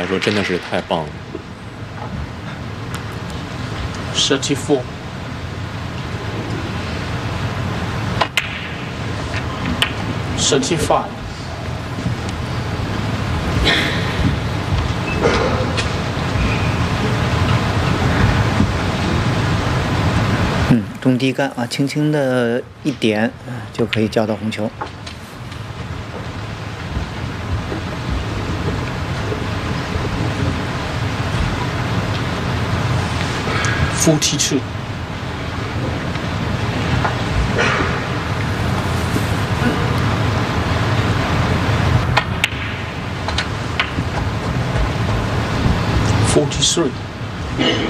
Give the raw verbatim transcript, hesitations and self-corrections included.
来说真的是太棒了。 thirty-four. thirty-five. 嗯，中低杆啊，轻轻的一点就可以叫到红球。 forty-two. forty-three.